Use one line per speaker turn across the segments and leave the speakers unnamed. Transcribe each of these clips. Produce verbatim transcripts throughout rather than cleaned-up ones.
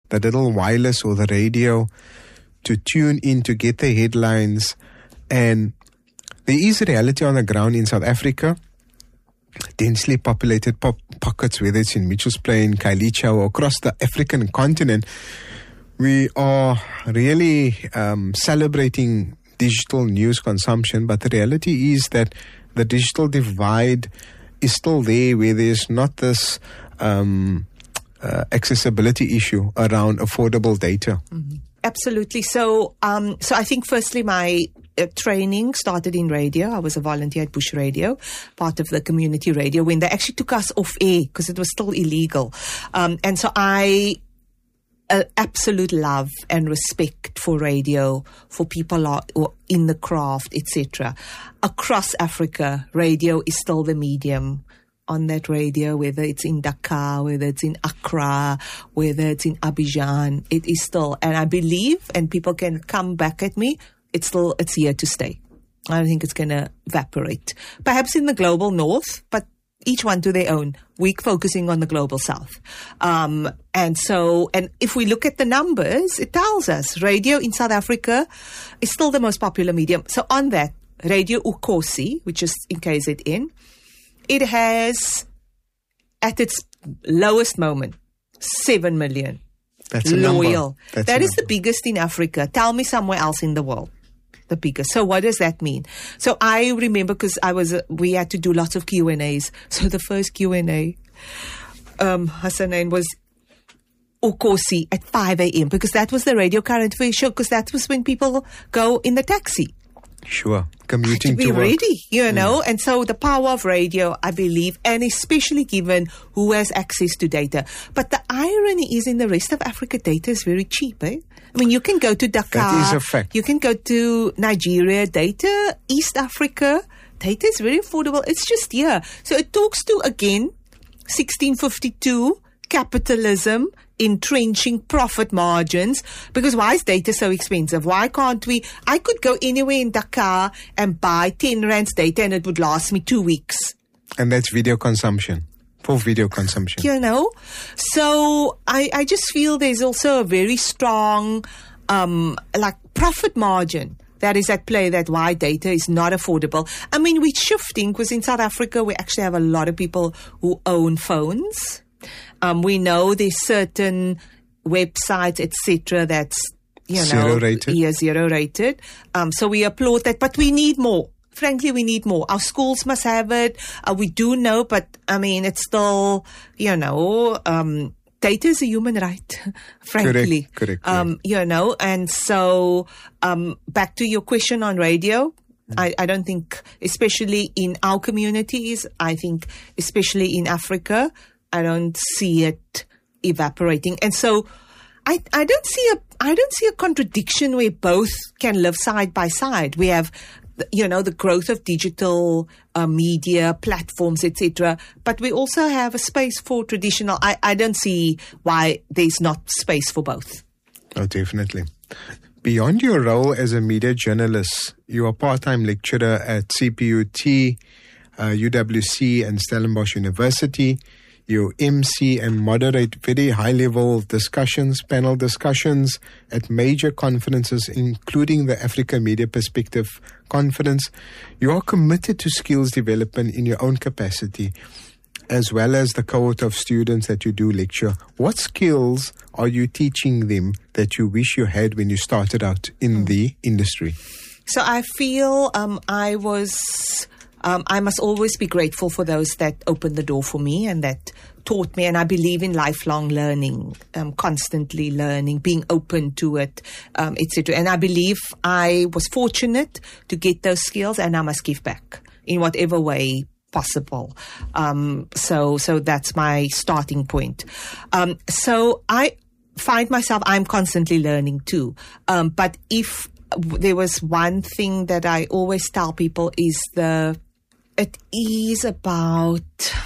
the little wireless or the radio to tune in to get the headlines. And there is a reality on the ground in South Africa, densely populated pop- pockets, whether it's in Mitchells Plain, Khayelitsha, or across the African continent. We are really um, celebrating digital news consumption, but the reality is that the digital divide is still there, where there's not this um, uh, accessibility issue around affordable data.
Mm-hmm. Absolutely. So, um, so I think firstly, my uh, training started in radio. I was a volunteer at Bush Radio, part of the community radio, when they actually took us off air because it was still illegal. Um, and so I uh, absolute love and respect for radio, for people who are in the craft, et cetera. Across Africa, radio is still the medium. On that radio, whether it's in Dakar, whether it's in Accra, whether it's in Abidjan, it is still, and I believe, and people can come back at me, it's still, it's here to stay. I don't think it's going to evaporate. Perhaps in the global north, but each one to their own. We're focusing on the global south. Um, and so, and if we look at the numbers, it tells us radio in South Africa is still the most popular medium. So on that, Radio Ukhosi, which is in K Z N, it has, at its lowest moment, seven million
That's a
loyal.
Number. That's
that
a
is
number.
the biggest in Africa. Tell me somewhere else in the world. The biggest. So what does that mean? So I remember, because I was, uh, we had to do lots of Q and A's. So the first Q and A, um, Hassanin, was Ukhosi at five a.m. because that was the Radio Current Affairs show, because that was when people go in the taxi.
Sure. Commuting
to be
to work.
ready, you know.
Yeah.
And so the power of radio, I believe, and especially given who has access to data. But the irony is, in the rest of Africa, data is very cheap, eh? I mean, you can go to Dakar.
That is a fact.
You can go to Nigeria, data, East Africa, data is very affordable. It's just here. So it talks to, again, sixteen fifty-two, capitalism, entrenching profit margins, because why is data so expensive? Why can't we? I could go anywhere in Dakar and buy ten rands data and it would last me two weeks.
And that's video consumption, for video consumption.
You know? So I, I just feel there's also a very strong, um, like profit margin that is at play, that why data is not affordable. I mean, we're shifting, because in South Africa, we actually have a lot of people who own phones. Um, we know there's certain websites, et cetera, that's, you know,
zero rated.
Yeah, zero rated. Um, so we applaud that, but we need more. Frankly, we need more. Our schools must have it. Uh, we do know, but I mean, it's still, you know, um, data is a human right, frankly.
Correct, correct,
um,
correct.
You know, and so, um, back to your question on radio. I, I don't think, especially in our communities, I think, especially in Africa, I don't see it evaporating. And so I, I don't see a, I don't see a contradiction where both can live side by side. We have, you know, the growth of digital uh, media platforms, et cetera. But we also have a space for traditional. I, I don't see why there's not space for both.
Oh, definitely. Beyond your role as a media journalist, you are part-time lecturer at C P U T, uh, U W C and Stellenbosch University. You M C and moderate very high-level discussions, panel discussions at major conferences, including the Africa Media Perspective Conference. You are committed to skills development in your own capacity, as well as the cohort of students that you do lecture. What skills are you teaching them that you wish you had when you started out in mm. the industry?
So I feel um, I was... Um, I must always be grateful for those that opened the door for me and that taught me. And I believe in lifelong learning, um, constantly learning, being open to it, um, et cetera. And I believe I was fortunate to get those skills, and I must give back in whatever way possible. Um, so, so that's my starting point. Um, so I find myself, I'm constantly learning too. Um, but if there was one thing that I always tell people is the, it is about,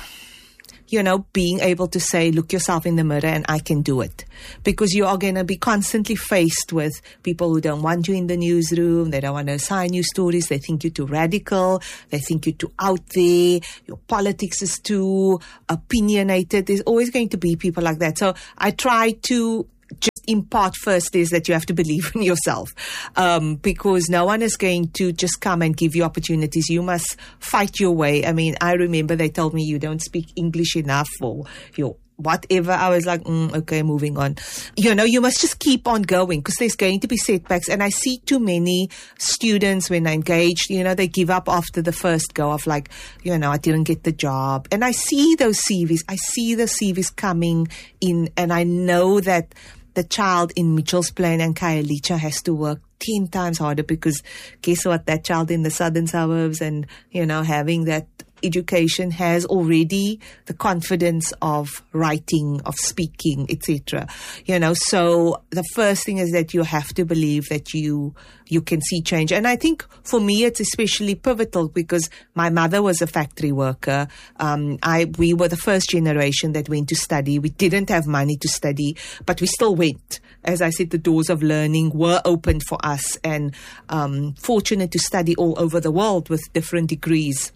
you know, being able to say, look yourself in the mirror and I can do it. Because you are going to be constantly faced with people who don't want you in the newsroom. They don't want to assign you stories. They think you're too radical. They think you're too out there. Your politics is too opinionated. There's always going to be people like that. So I try to just impart first is that you have to believe in yourself, um, because no one is going to just come and give you opportunities. You must fight your way. I mean, I remember they told me you don't speak English enough, or your whatever. I was like, mm, okay, moving on. You know, you must just keep on going, because there's going to be setbacks. And I see too many students when they're engaged, you know, they give up after the first go of like, you know, I didn't get the job. And I see those C Vs. I see the C Vs coming in, and I know that the child in Mitchell's Plain and Khayelitsha has to work ten times harder, because guess what? That child in the southern suburbs and, you know, having that education has already the confidence of writing, of speaking, et cetera. You know, so the first thing is that you have to believe that you you can see change. And I think for me it's especially pivotal because my mother was a factory worker. Um, I we were the first generation that went to study. We didn't have money to study, but we still went. As I said, the doors of learning were opened for us, and um, fortunate to study all over the world with different degrees.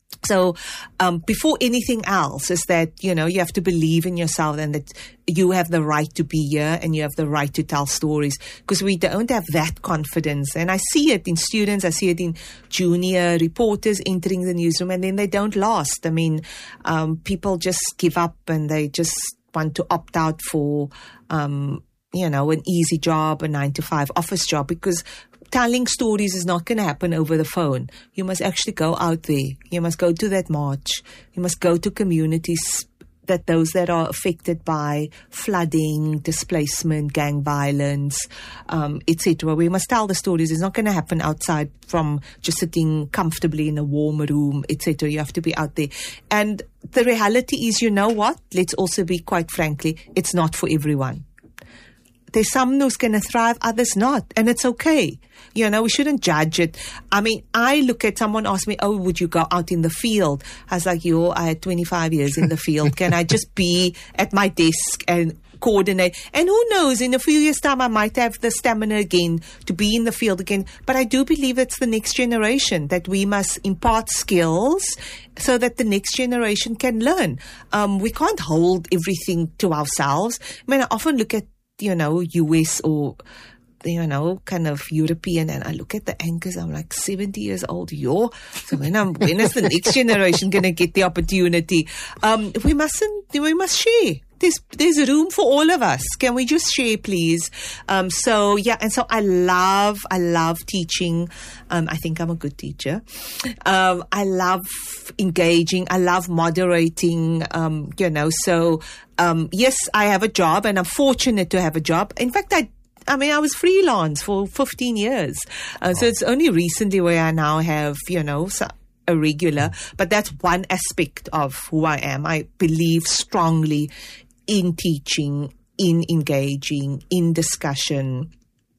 So um, before anything else is that, you know, you have to believe in yourself and that you have the right to be here and you have the right to tell stories, because we don't have that confidence. And I see it in students, I see it in junior reporters entering the newsroom, and then they don't last. I mean, um, people just give up and they just want to opt out for, um, you know, an easy job, a nine to five office job, because telling stories is not going to happen over the phone. You must actually go out there. You must go to that march. You must go to communities, that those that are affected by flooding, displacement, gang violence, um, et cetera. We must tell the stories. It's not going to happen outside from just sitting comfortably in a warm room, et cetera. You have to be out there. And the reality is, you know what? Let's also be quite frankly, it's not for everyone. There's some who's going to thrive, others not. And it's okay. You know, we shouldn't judge it. I mean, I look at someone ask me, oh, would you go out in the field? I was like, yo, I had twenty-five years in the field. Can I just be at my desk and coordinate? And who knows, in a few years' time, I might have the stamina again to be in the field again. But I do believe it's the next generation that we must impart skills so that the next generation can learn. Um, we can't hold everything to ourselves. I mean, I often look at, you know, U S or, you know, kind of European, and I look at the anchors, I'm like seventy years old, yo. So when I'm, when is the next generation going to get the opportunity? Um, we mustn't, we must share. There's, there's room for all of us. Can we just share, please? Um, so yeah, and so I love, I love teaching. Um, I think I'm a good teacher. Um, I love engaging. I love moderating, um, you know, so, um, yes, I have a job and I'm fortunate to have a job. In fact, I I mean, I was freelance for fifteen years. Uh, so it's only recently where I now have, you know, a regular. But that's one aspect of who I am. I believe strongly in teaching, in engaging, in discussion,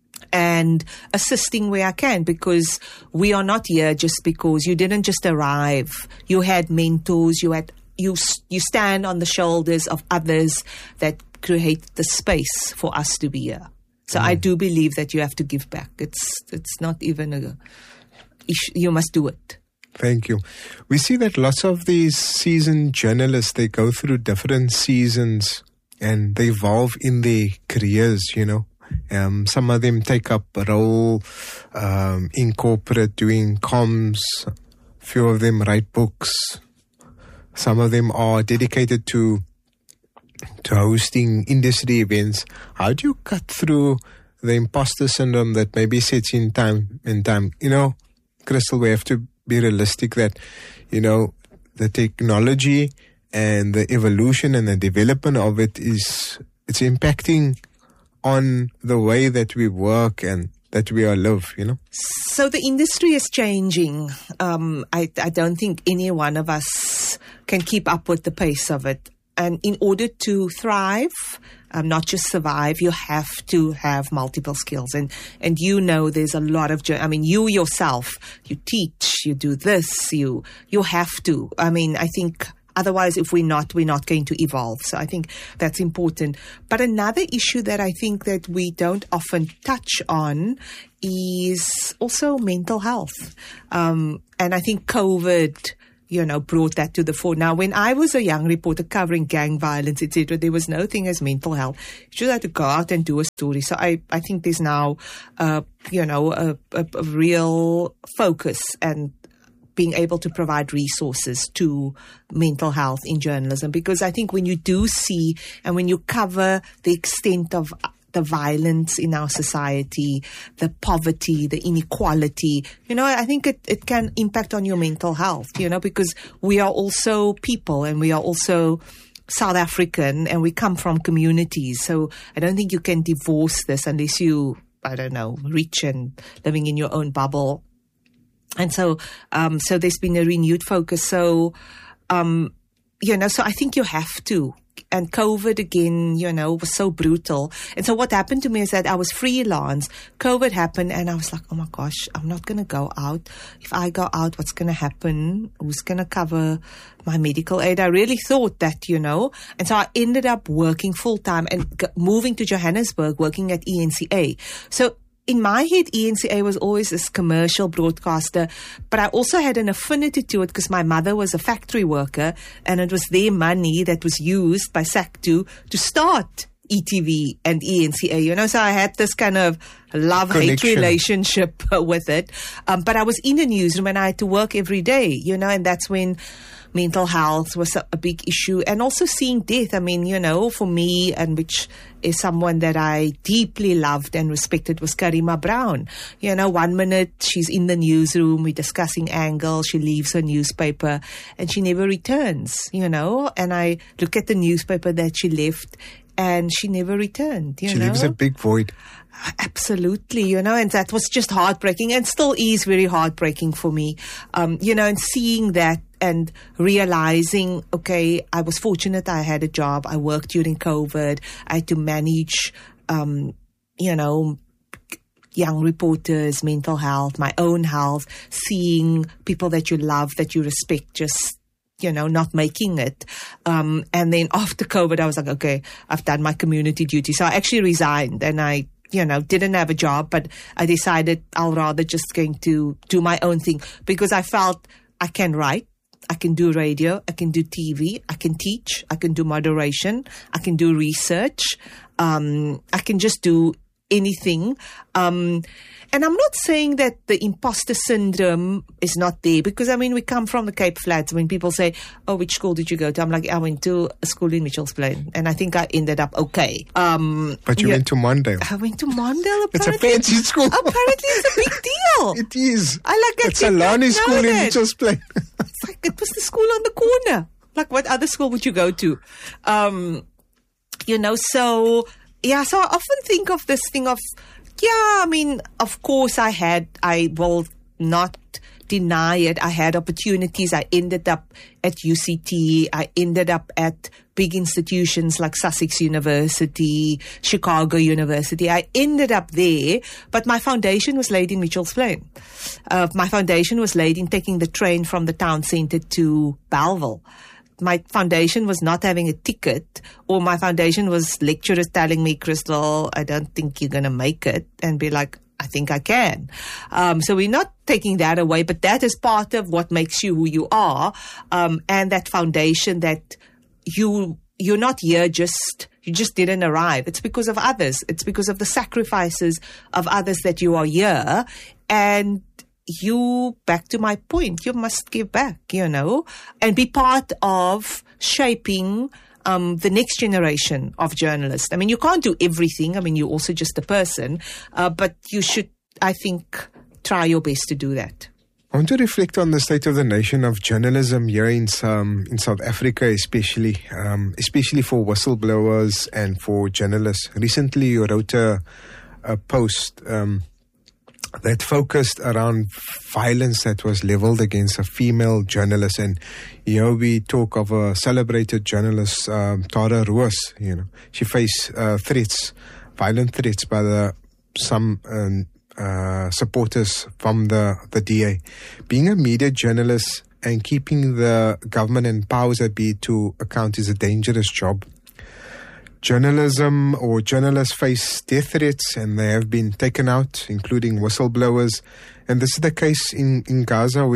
and assisting where I can, because we are not here just because you didn't just arrive. You had mentors, you had you you stand on the shoulders of others that create the space for us to be here. So mm. I do believe that you have to give back. It's it's not even a issue. You must do it.
Thank you. We see that lots of these seasoned journalists, they go through different seasons and they evolve in their careers, you know. Um, some of them take up a role um, in corporate doing comms. A few of them write books. Some of them are dedicated to to hosting industry events. How do you cut through the imposter syndrome that maybe sets in time in time? You know, Crystal, we have to be realistic that, you know, the technology and the evolution and the development of it is, it's impacting on the way that we work and that we all live, you know.
So the industry is changing. Um, I, I don't think any one of us can keep up with the pace of it. And in order to thrive, um, not just survive, you have to have multiple skills. And, and you know, there's a lot of, I mean, you yourself, you teach, you do this, you, you have to. I mean, I think otherwise, if we're not, we're not going to evolve. So I think that's important. But another issue that I think that we don't often touch on is also mental health. Um, and I think COVID you know, brought that to the fore. Now, when I was a young reporter covering gang violence, et cetera, there was no thing as mental health. You just had to go out and do a story. So I, I think there's now, uh, you know, a, a, a real focus and being able to provide resources to mental health in journalism. Because I think when you do see and when you cover the extent of the violence in our society, the poverty, the inequality, you know, I think it, it can impact on your mental health, you know, because we are also people and we are also South African and we come from communities. So I don't think you can divorce this unless you, I don't know, rich and living in your own bubble. And so, um, so there's been a renewed focus. So, um, you know, so I think you have to. And COVID again, you know, was so brutal. And so what happened to me is that I was freelance. COVID happened and I was like, oh my gosh, I'm not going to go out. If I go out, what's going to happen? Who's going to cover my medical aid? I really thought that, you know. And so I ended up working full time and g- moving to Johannesburg, working at E N C A. So in my head, E N C A was always this commercial broadcaster, but I also had an affinity to it because my mother was a factory worker and it was their money that was used by SACTU to start E T V and E N C A, you know, so I had this kind of love-hate relationship with it. Um, but I was in a newsroom and I had to work every day, you know, and that's when mental health was a, a big issue, and also seeing death. I mean, you know, for me, and which is someone that I deeply loved and respected, was Karima Brown. You know, one minute she's in the newsroom, we're discussing Angle, she leaves her newspaper and she never returns, you know, and I look at the newspaper that she left and she never returned, you
she
know.
She leaves a big void.
Absolutely, you know, and that was just heartbreaking and still is very heartbreaking for me, um, you know, and seeing that and realizing, okay, I was fortunate I had a job. I worked during COVID. I had to manage, um, you know, young reporters, mental health, my own health, seeing people that you love, that you respect, just you know, not making it. Um, and then after COVID, I was like, okay, I've done my community duty. So I actually resigned and I, you know, didn't have a job, but I decided I'll rather just going to do my own thing because I felt I can write, I can do radio, I can do T V, I can teach, I can do moderation, I can do research, um, I can just do anything. Um, and I'm not saying that the imposter syndrome is not there because, I mean, we come from the Cape Flats. When people say, oh, which school did you go to? I'm like, I went to a school in Mitchells Plain and I think I ended up okay. Um,
but you
yeah,
went to Mondale.
I went to Mondale.
It's a fancy school.
Apparently it's a big deal.
It is.
I like
It's a Lani school in Mitchells Plain.
It's like, it was the school on the corner. Like, what other school would you go to? Um, you know, so... Yeah, so I often think of this thing of, yeah, I mean, of course I had, I will not deny it. I had opportunities. I ended up at U C T. I ended up at big institutions like Sussex University, Chicago University. I ended up there, but my foundation was laid in Mitchells Plain. Uh, my foundation was laid in taking the train from the town centre to Bellville. My foundation was not having a ticket, or my foundation was lecturers telling me, Crystal, I don't think you're going to make it, and be like, I think I can. Um, so we're not taking that away, but that is part of what makes you who you are, um, and that foundation that you, you're not here just, you just didn't arrive. It's because of others. It's because of the sacrifices of others that you are here, and you, back to my point, you must give back, you know, and be part of shaping um, the next generation of journalists. I mean, you can't do everything. I mean, you're also just a person, uh, but you should, I think, try your best to do that.
I want to reflect on the state of the nation of journalism here in some, in South Africa, especially, um, especially for whistleblowers and for journalists. Recently, you wrote a, a post um, that focused around violence that was leveled against a female journalist. And here we talk of a celebrated journalist, um, Tara Roos. You know, she faced uh, threats, violent threats by the some um, uh, supporters from the, the D A. Being a media journalist and keeping the government and powers that be to account is a dangerous job. Journalism or journalists face death threats and they have been taken out, including whistleblowers. And this is the case in, in Gaza, where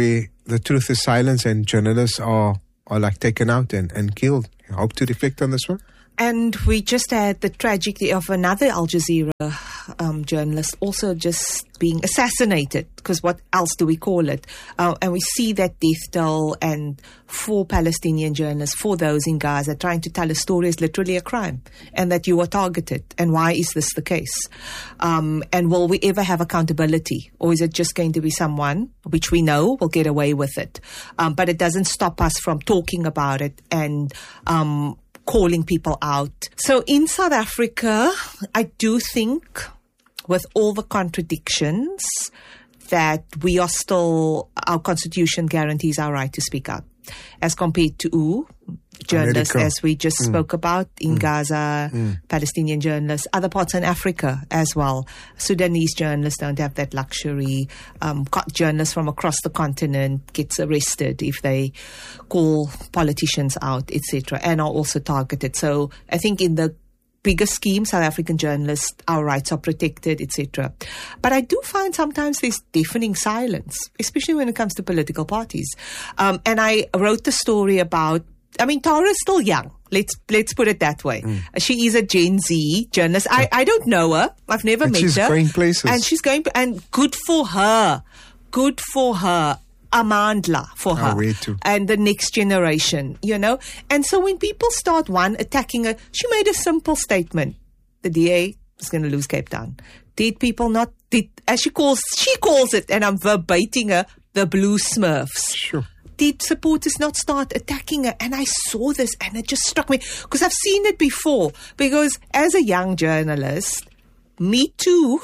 the truth is silenced and journalists are, are like taken out and, and killed. I hope to reflect on this one.
And we just had the tragedy of another Al Jazeera um, journalist also just being assassinated, because what else do we call it? Uh, and we see that death toll, and for Palestinian journalists, for those in Gaza, trying to tell a story is literally a crime, and that you are targeted. And why is this the case? Um, and will we ever have accountability? Or is it just going to be someone, which we know will get away with it? Um, but it doesn't stop us from talking about it and um calling people out. So in South Africa, I do think, with all the contradictions, that we are still, our constitution guarantees our right to speak out, as compared to journalists,
America.
as we just mm. spoke about in mm. Gaza, mm. Palestinian journalists, other parts in Africa as well. Sudanese journalists don't have that luxury. Um, co- journalists from across the continent gets arrested if they call politicians out, et cetera, and are also targeted. So I think in the bigger scheme, South African journalists, our rights are protected, et cetera. But I do find sometimes there's deafening silence, especially when it comes to political parties. Um, and I wrote the story about, I mean, Tara is still young. Let's let's put it that way. Mm. She is a Gen Z journalist. I, I don't know her. I've never
but
met
she's
her.
She's going places.
And she's going, and good for her. Good for her. Amandla for her.
Oh,
and the next generation, you know. And so when people start, one, attacking her, she made a simple statement. The D A is going to lose Cape Town. Did people not, did, as she calls, she calls it, and I'm verbating her, the blue Smurfs.
Sure.
Did supporters not start attacking her? And I saw this and it just struck me, because I've seen it before. Because as a young journalist, me too,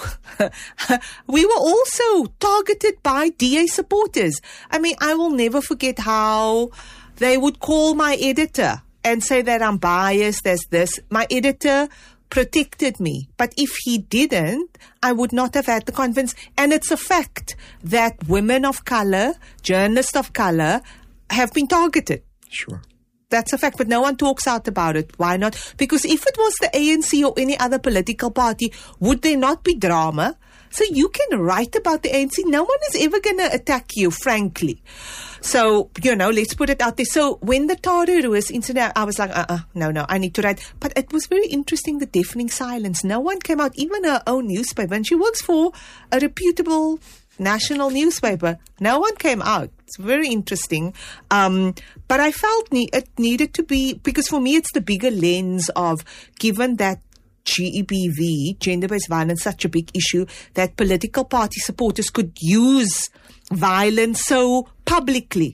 we were also targeted by D A supporters. I mean, I will never forget how they would call my editor and say that I'm biased as this. My editor protected me. But if he didn't, I would not have had the confidence. And it's a fact that women of color, journalists of color, have been targeted.
Sure.
That's a fact, but no one talks out about it. Why not? Because if it was the A N C or any other political party, would there not be drama? So you can write about the A N C. No one is ever going to attack you, frankly. So, you know, let's put it out there. So when the Tara Roos incident, I was like, uh-uh, no, no, I need to write. But it was very interesting, the deafening silence. No one came out, even her own newspaper. And she works for a reputable national newspaper. No one came out. It's very interesting. Um, but I felt ne- it needed to be, because for me, it's the bigger lens of, given that G E B V, gender-based violence, such a big issue, that political party supporters could use violence so publicly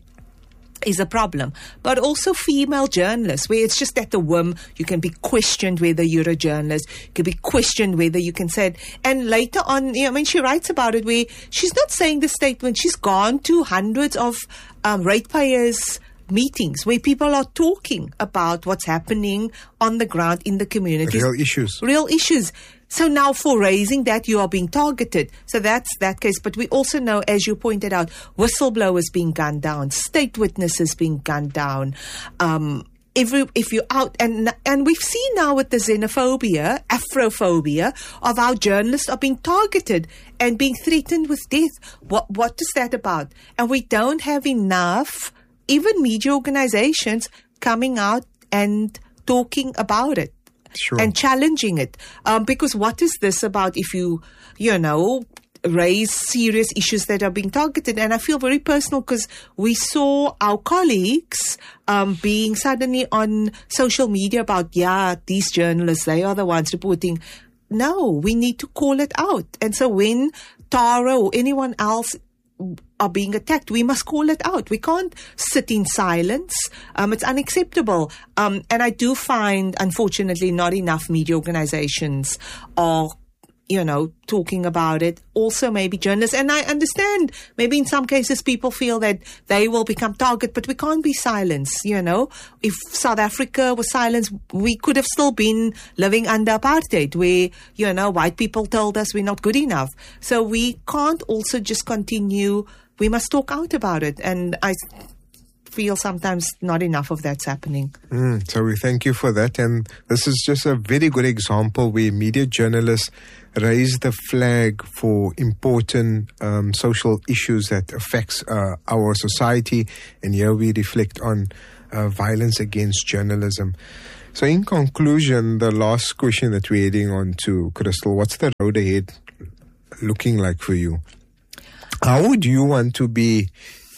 is a problem. But also female journalists, where it's just at the whim, you can be questioned whether you're a journalist, you can be questioned whether you can say it. And later on, you know, I mean, she writes about it where she's not saying the statement, she's gone to hundreds of um, ratepayers meetings where people are talking about what's happening on the ground in the communities.
Real issues.
Real issues. So now for raising that, you are being targeted. So that's that case. But we also know, as you pointed out, whistleblowers being gunned down, state witnesses being gunned down. Um, every, if you're out, and and we've seen now with the xenophobia, Afrophobia, of how journalists are being targeted and being threatened with death. What What is that about? And we don't have enough, even media organizations, coming out and talking about it.
Sure.
And challenging it. Um, because what is this about if you, you know, raise serious issues that are being targeted? And I feel very personal because we saw our colleagues um, being suddenly on social media about, yeah, these journalists, they are the ones reporting. No, we need to call it out. And so when Tara or anyone else are being attacked, we must call it out. We can't sit in silence. Um, it's unacceptable. Um, and I do find, unfortunately, not enough media organizations are, you know, talking about it. Also, maybe journalists. And I understand, maybe in some cases people feel that they will become target, but we can't be silenced, you know. If South Africa was silenced, we could have still been living under apartheid, where, you know, white people told us we're not good enough. So we can't also just continue. We must talk out about it. And I feel sometimes not enough of that's happening.
Mm, so we thank you for that. And this is just a very good example where media journalists raise the flag for important um, social issues that affects uh, our society. And here we reflect on uh, violence against journalism. So in conclusion, the last question that we're heading on to, Crystal, what's the road ahead looking like for you? How would you want to be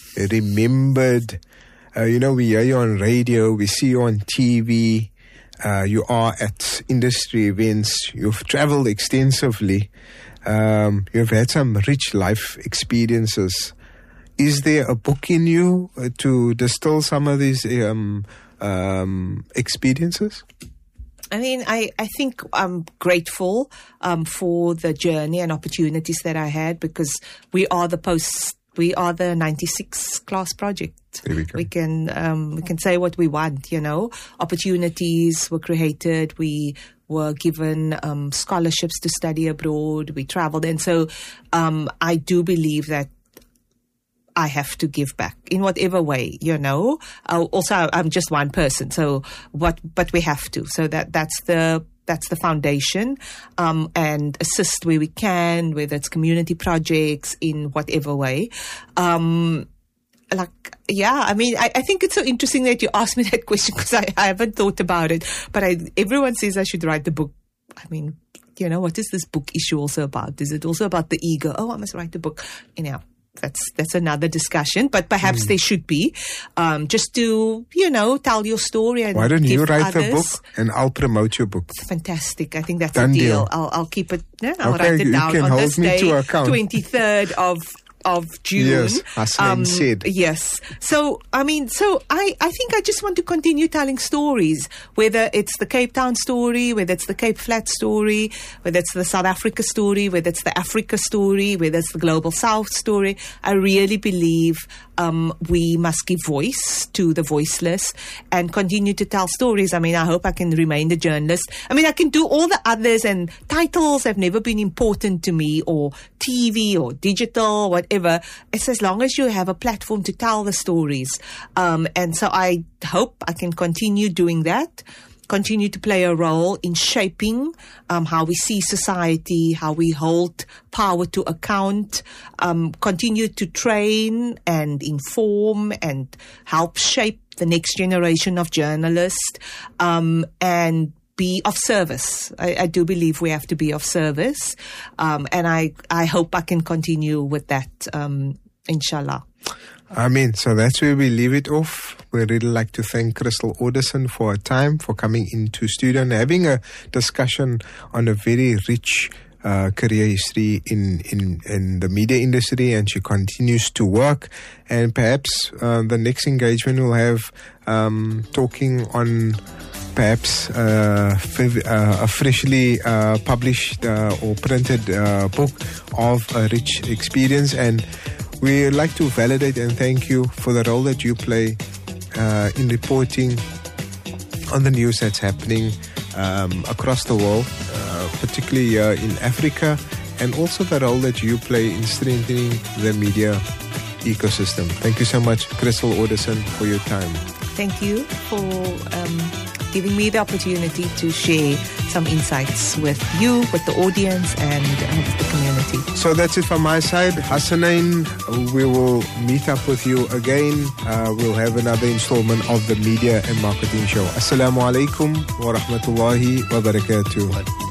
remembered? Uh, you know, we hear you on radio, we see you on T V, uh, you are at industry events, you've traveled extensively, um, you've had some rich life experiences. Is there a book in you uh, to distill some of these um, um, experiences?
I mean, I, I think I'm grateful um, for the journey and opportunities that I had, because we are the post, we are the ninety-six class project.
There we go.
We can um, we can say what we want, you know. Opportunities were created. We were given um, scholarships to study abroad. We traveled, and so um, I do believe that I have to give back in whatever way, you know. Uh, also, I'm just one person, so what? But we have to. So that that's the that's the foundation, um, and assist where we can, whether it's community projects in whatever way. Um, like, yeah, I mean, I, I think it's so interesting that you asked me that question, because I, I haven't thought about it. But I, everyone says I should write the book. I mean, you know, what is this book issue also about? Is it also about the ego? Oh, I must write a book. Anyhow. That's that's another discussion, but perhaps mm. there should be, um, just to, you know, tell your story. And
why don't
give
you write
others.
the book and I'll promote your book?
Fantastic. I think that's
Done
a deal.
deal.
I'll, I'll keep it, yeah, I'll
okay,
write it
you
down
can
on
hold
this
me
day,
to account.
twenty-third of of June.
Yes, Hasnain said.
Yes. So, I mean, so I, I think I just want to continue telling stories, whether it's the Cape Town story, whether it's the Cape Flat story, whether it's the South Africa story, whether it's the Africa story, whether it's the Global South story. I really believe um, we must give voice to the voiceless and continue to tell stories. I mean, I hope I can remain the journalist. I mean, I can do all the others, and titles have never been important to me, or T V or digital, whatever. It's as long as you have a platform to tell the stories. Um, and so I hope I can continue doing that, continue to play a role in shaping um, how we see society, how we hold power to account, um, continue to train and inform and help shape the next generation of journalists, um, and be of service. I, I do believe we have to be of service. Um, and I, I hope I can continue with that, um, inshallah.
I mean, so that's where we leave it off. We really like to thank Crystal Alderson for her time, for coming into studio and having a discussion on a very rich uh, career history in, in, in the media industry, and she continues to work. And perhaps uh, the next engagement we'll have um, talking on perhaps uh, uh, a freshly uh, published uh, or printed uh, book of a rich experience. And we like to validate and thank you for the role that you play uh, in reporting on the news that's happening um, across the world, uh, particularly uh, in Africa, and also the role that you play in strengthening the media ecosystem. Thank you so much, Crystal Alderson, for your time.
Thank you for um, giving me the opportunity to share some insights with you, with the audience, and uh, with the community.
So that's it from my side. Hasnain, we will meet up with you again. Uh, we'll have another installment of the Media and Marketing Show. Assalamu alaikum wa rahmatullahi wa barakatuh.